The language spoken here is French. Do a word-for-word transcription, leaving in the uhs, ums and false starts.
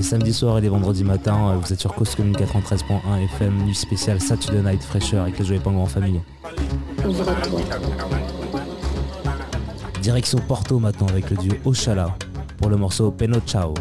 samedis soirs et les vendredis matins, vous êtes sur Cause Commune quatre-vingt-treize point un F M, nuit spéciale Saturday Night Fresher avec les Joyeux Pingouins en famille. Ouvre-toi. Direction Porto maintenant avec le duo Oshala pour le morceau Peno Ciao.